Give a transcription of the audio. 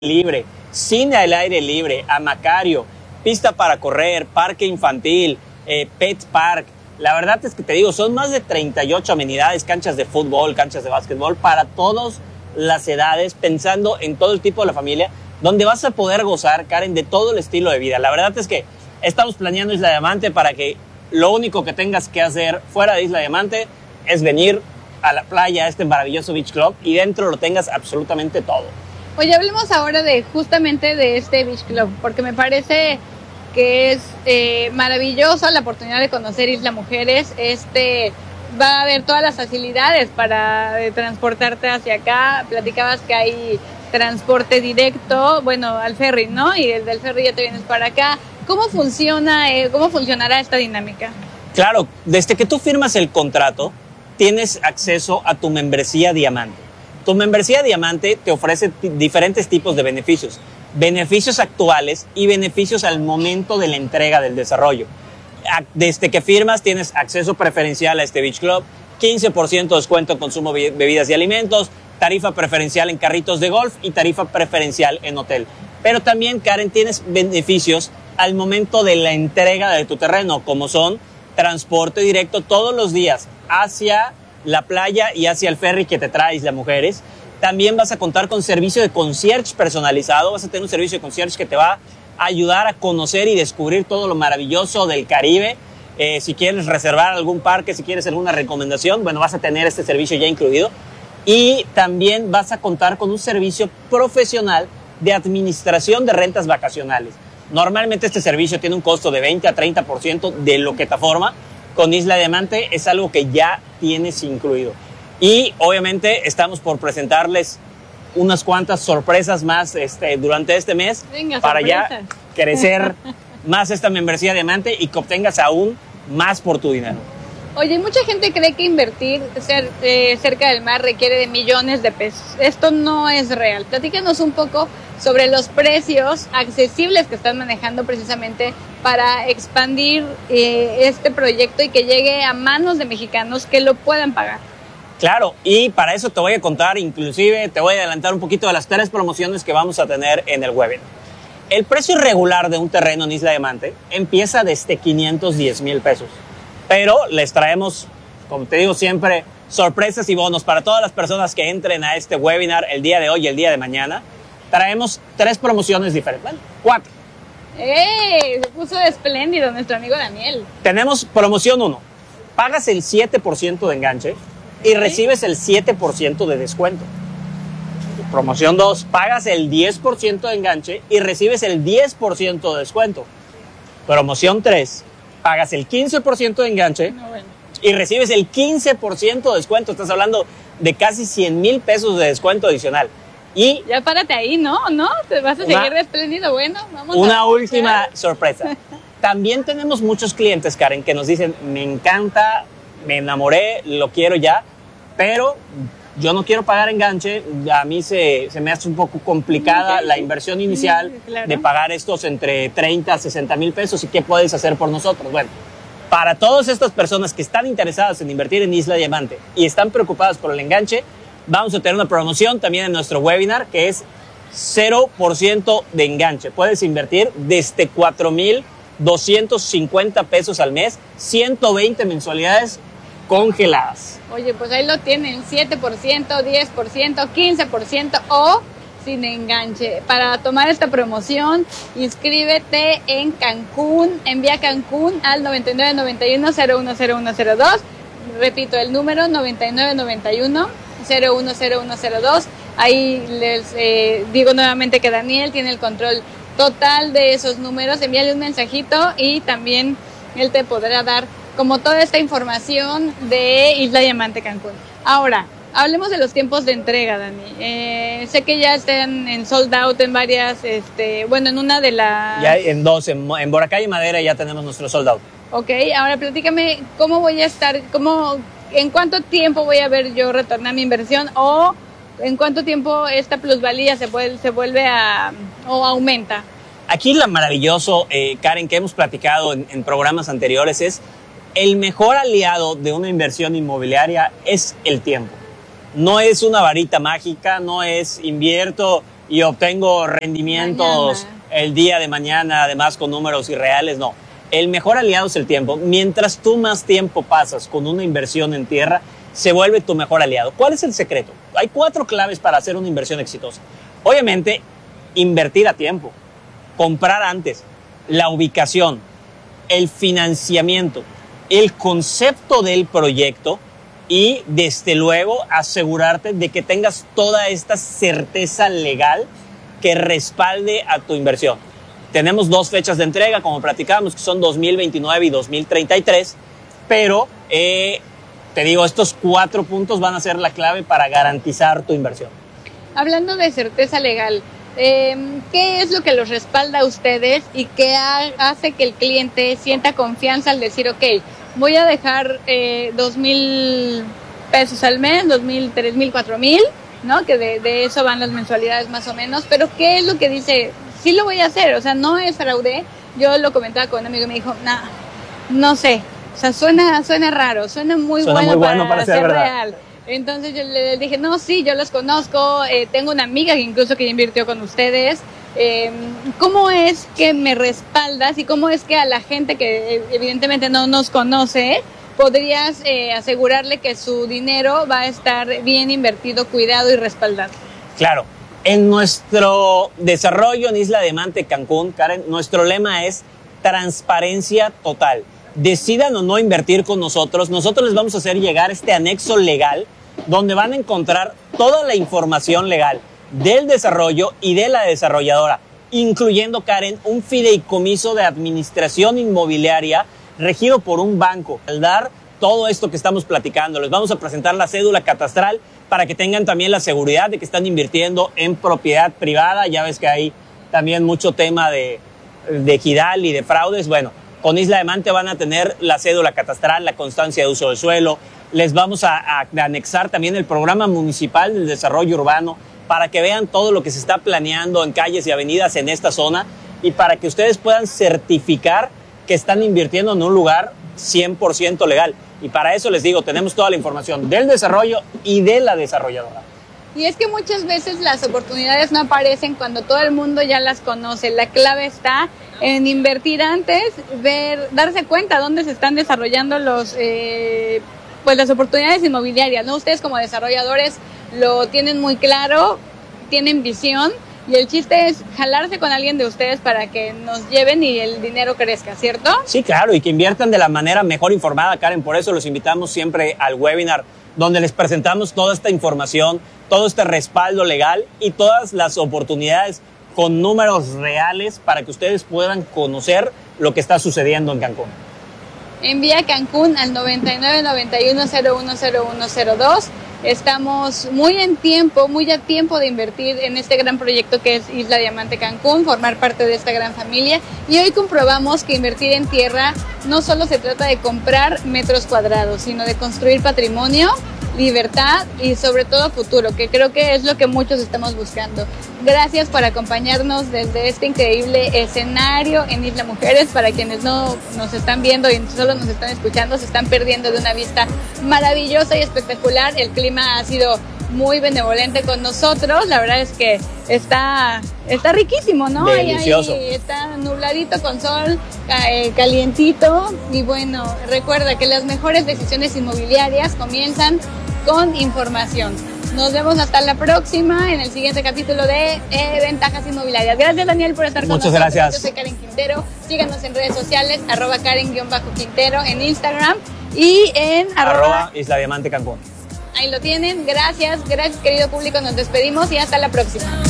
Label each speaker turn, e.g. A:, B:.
A: libre, cine al aire libre, Amacario, pista para correr, parque infantil, pet park. La verdad es que te digo, son más de 38 amenidades, canchas de fútbol, canchas de básquetbol, para todas las edades, pensando en todo el tipo de la familia, donde vas a poder gozar, Karen, de todo el estilo de vida. La verdad es que estamos planeando Isla Diamante para que lo único que tengas que hacer fuera de Isla Diamante es venir a la playa, a este maravilloso Beach Club, y dentro lo tengas absolutamente todo.
B: Oye, hablemos ahora justamente de este Beach Club, porque me parece que es maravillosa la oportunidad de conocer Isla Mujeres. Va a haber todas las facilidades para transportarte hacia acá. Platicabas que hay transporte directo, bueno, al ferry, ¿no? Y desde el ferry ya te vienes para acá. ¿Cómo funcionará esta dinámica?
A: Claro, desde que tú firmas el contrato, tienes acceso a tu membresía Diamante. Tu membresía Diamante te ofrece diferentes tipos de beneficios. Beneficios actuales y beneficios al momento de la entrega del desarrollo. Desde que firmas tienes acceso preferencial a este Beach Club, 15% de descuento en consumo de bebidas y alimentos, tarifa preferencial en carritos de golf y tarifa preferencial en hotel. Pero también, Karen, tienes beneficios al momento de la entrega de tu terreno, como son transporte directo todos los días hacia la playa y hacia el ferry que te trae Isla Mujeres. También vas a contar con servicio de concierge personalizado. Vas a tener un servicio de concierge que te va a ayudar a conocer y descubrir todo lo maravilloso del Caribe. Si quieres reservar algún parque, si quieres alguna recomendación, bueno, vas a tener este servicio ya incluido. Y también vas a contar con un servicio profesional de administración de rentas vacacionales. Normalmente este servicio tiene un costo de 20 a 30% de lo que te forma. Con Isla Diamante es algo que ya tienes incluido. Y obviamente estamos por presentarles unas cuantas sorpresas más durante este mes.
B: Venga,
A: para
B: sorpresas.
A: Ya crecer más esta membresía Diamante y que obtengas aún más por tu dinero.
B: Oye, mucha gente cree que invertir cerca del mar requiere de millones de pesos. Esto no es real. Platícanos un poco sobre los precios accesibles que están manejando precisamente para expandir este proyecto y que llegue a manos de mexicanos que lo puedan pagar.
A: Claro, y para eso te voy a contar, inclusive te voy a adelantar un poquito de las 3 promociones que vamos a tener en el webinar. El precio regular de un terreno en Isla Diamante empieza desde 510 mil pesos. Pero les traemos, como te digo siempre, sorpresas y bonos para todas las personas que entren a este webinar el día de hoy y el día de mañana. Traemos 3 promociones diferentes, ¿vale? 4.
B: Se puso espléndido nuestro amigo Daniel.
A: Tenemos promoción 1. Pagas el 7% de enganche y recibes el 7% de descuento. Promoción 2. Pagas el 10% de enganche y recibes el 10% de descuento. Promoción 3. Pagas el 15% de enganche y recibes el 15% de descuento. Estás hablando de casi 100 mil pesos de descuento adicional. Y
B: ya párate ahí, ¿no? Te vas a seguir espléndido. Bueno, vamos
A: una última sorpresa. También tenemos muchos clientes, Karen, que nos dicen, me encanta, me enamoré, lo quiero ya, pero yo no quiero pagar enganche. A mí se me hace un poco complicada la inversión inicial de pagar estos entre 30 a 60 mil pesos. ¿Y qué puedes hacer por nosotros? Bueno, para todas estas personas que están interesadas en invertir en Isla Diamante y están preocupadas por el enganche, vamos a tener una promoción también en nuestro webinar que es 0% de enganche. Puedes invertir desde 4,250 pesos al mes, 120 mensualidades congeladas.
B: Oye, pues ahí lo tienen, 7%, 10%, 15% o sin enganche. Para tomar esta promoción, inscríbete en Cancún, envía Cancún al 9991-010102. Repito, el número 9991-010102. Ahí les digo nuevamente que Daniel tiene el control total de esos números. Envíale un mensajito y también él te podrá dar como toda esta información de Isla Diamante Cancún. Ahora, hablemos de los tiempos de entrega, Dani. Sé que ya están en sold out en varias, en una de las...
A: Ya en 2, en Boracay y Madera ya tenemos nuestro sold out.
B: Ok, ahora platícame cómo voy a estar, en cuánto tiempo voy a ver yo retornar mi inversión o en cuánto tiempo esta plusvalía se vuelve o aumenta.
A: Aquí lo maravilloso, Karen, que hemos platicado en programas anteriores es el mejor aliado de una inversión inmobiliaria es el tiempo. No es una varita mágica, no es invierto y obtengo rendimientos
B: Mañana.
A: el día de mañana, además con números irreales. No, el mejor aliado es el tiempo. Mientras tú más tiempo pasas con una inversión en tierra, se vuelve tu mejor aliado. ¿Cuál es el secreto? Hay 4 claves para hacer una inversión exitosa. Obviamente, invertir a tiempo, comprar antes, la ubicación, el financiamiento, el concepto del proyecto y, desde luego, asegurarte de que tengas toda esta certeza legal que respalde a tu inversión. Tenemos 2 fechas de entrega, como platicábamos, que son 2029 y 2033, pero te digo, estos 4 puntos van a ser la clave para garantizar tu inversión.
B: Hablando de certeza legal, ¿qué es lo que los respalda a ustedes y qué hace que el cliente sienta confianza al decir, ok, voy a dejar 2,000 pesos al mes, 2,000, 3,000, 4,000, ¿no? Que de eso van las mensualidades más o menos, pero ¿qué es lo que dice? Sí lo voy a hacer, o sea, no es fraude. Yo lo comentaba con un amigo y me dijo, no sé, o sea, suena raro, suena muy bueno para ser real. Entonces yo le dije, no, sí, yo los conozco, tengo una amiga que incluso que invirtió con ustedes. ¿Cómo es que me respaldas y cómo es que a la gente que evidentemente no nos conoce podrías asegurarle que su dinero va a estar bien invertido, cuidado y respaldado?
A: Claro, en nuestro desarrollo en Isla Diamante Cancún, Karen, nuestro lema es transparencia total. Decidan o no invertir con nosotros les vamos a hacer llegar este anexo legal donde van a encontrar toda la información legal del desarrollo y de la desarrolladora, incluyendo, Karen, un fideicomiso de administración inmobiliaria regido por un banco. Al dar todo esto que estamos platicando, les vamos a presentar la cédula catastral para que tengan también la seguridad de que están invirtiendo en propiedad privada. Ya ves que hay también mucho tema de equidad y de fraudes. Bueno, con Isla Diamante van a tener la cédula catastral, la constancia de uso del suelo. Les vamos a anexar también el programa municipal del desarrollo urbano para que vean todo lo que se está planeando en calles y avenidas en esta zona y para que ustedes puedan certificar que están invirtiendo en un lugar 100% legal. Y para eso les digo, tenemos toda la información del desarrollo y de la desarrolladora.
B: Y es que muchas veces las oportunidades no aparecen cuando todo el mundo ya las conoce. La clave está en invertir antes, darse cuenta dónde se están desarrollando las oportunidades inmobiliarias, ¿no? Ustedes como desarrolladores lo tienen muy claro, tienen visión y el chiste es jalarse con alguien de ustedes para que nos lleven y el dinero crezca, ¿cierto?
A: Sí, claro, y que inviertan de la manera mejor informada, Karen. Por eso los invitamos siempre al webinar donde les presentamos toda esta información, todo este respaldo legal y todas las oportunidades con números reales para que ustedes puedan conocer lo que está sucediendo en Cancún.
B: Envía Cancún al 9991010102. Estamos muy a tiempo de invertir en este gran proyecto que es Isla Diamante Cancún, formar parte de esta gran familia. Y hoy comprobamos que invertir en tierra no solo se trata de comprar metros cuadrados, sino de construir patrimonio, libertad y sobre todo futuro, que creo que es lo que muchos estamos buscando. Gracias por acompañarnos desde este increíble escenario en Isla Mujeres. Para quienes no nos están viendo y solo nos están escuchando, se están perdiendo de una vista maravillosa y espectacular. El clima ha sido muy benevolente con nosotros. La verdad es que está riquísimo, ¿no?
A: Delicioso.
B: Ahí está nubladito con sol, calientito. Y bueno, recuerda que las mejores decisiones inmobiliarias comienzan con información. Nos vemos hasta la próxima en el siguiente capítulo de Ventajas Inmobiliarias. Gracias, Daniel, por estar con nosotros.
A: Muchas gracias.
B: Yo soy Karen Quintero. Síganos en redes sociales, @Karen_Quintero en Instagram y en
A: @Isla Diamante Cancún.
B: Ahí lo tienen. Gracias, querido público. Nos despedimos y hasta la próxima.